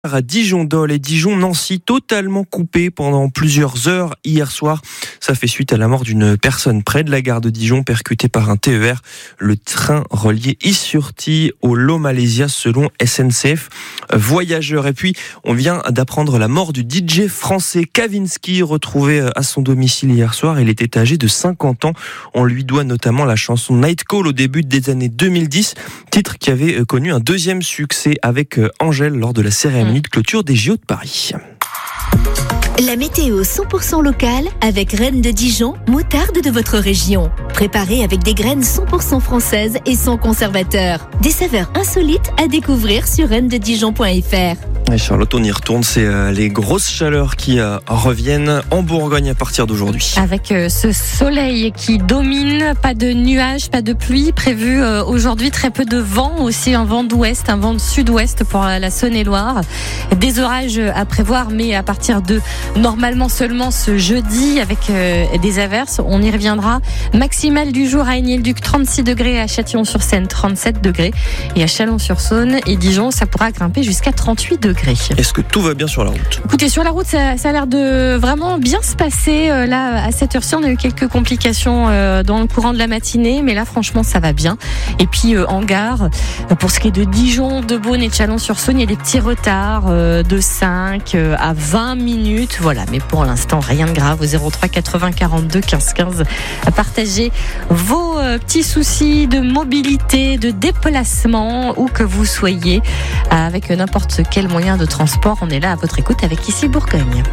À Dijon-Dole et Dijon-Nancy, totalement coupé pendant plusieurs heures hier soir. Ça fait suite à la mort d'une personne près de la gare de Dijon, percutée par un TER. Le train relié Is-sur-Tille au Lot-Malaysia selon SNCF Voyageurs. Et puis, on vient d'apprendre la mort du DJ français Kavinsky, retrouvé à son domicile hier soir. Il était âgé de 50 ans. On lui doit notamment la chanson Night Call au début des années 2010, titre qui avait connu un deuxième succès avec Angèle lors de la cérémonie de clôture des JO de Paris. La météo 100% locale avec Rennes de Dijon, moutarde de votre région. Préparée avec des graines 100% françaises et sans conservateur. Des saveurs insolites à découvrir sur rennededijon.fr. Et Charlotte, on y retourne, c'est les grosses chaleurs qui reviennent en Bourgogne à partir d'aujourd'hui. Avec ce soleil qui domine, pas de nuages, pas de pluie prévu aujourd'hui, très peu de vent, aussi un vent d'ouest, un vent de sud-ouest pour la Saône-et-Loire. Des orages à prévoir, mais à partir de normalement seulement ce jeudi avec des averses. On y reviendra. Maximale du jour à Aigny-le-Duc, 36 degrés, à Châtillon-sur-Seine, 37 degrés. Et à Chalon-sur-Saône et Dijon, ça pourra grimper jusqu'à 38 degrés. Est-ce que tout va bien sur la route ? Écoutez, sur la route, ça a l'air de vraiment bien se passer. Là, à cette heure-ci, on a eu quelques complications dans le courant de la matinée, mais là, franchement, ça va bien. Et puis, en gare, pour ce qui est de Dijon, de Beaune et de Chalon-sur-Saône, il y a des petits retards de 5 à 20 minutes. Voilà, mais pour l'instant, rien de grave. Au 03 80 42 15 15, partagez vos petits soucis de mobilité, de déplacement, où que vous soyez, avec n'importe quel moyen de transport. On est là à votre écoute avec Ici Bourgogne.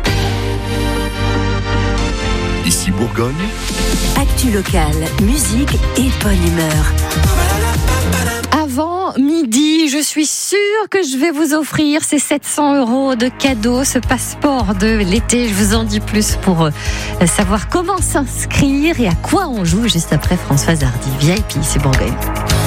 Ici Bourgogne. Actu locale, musique et bonne humeur. Avant midi, je suis sûre que je vais vous offrir ces 700 € de cadeaux, ce passeport de l'été. Je vous en dis plus pour savoir comment s'inscrire et à quoi on joue juste après Françoise Hardy. VIP, Ici Bourgogne.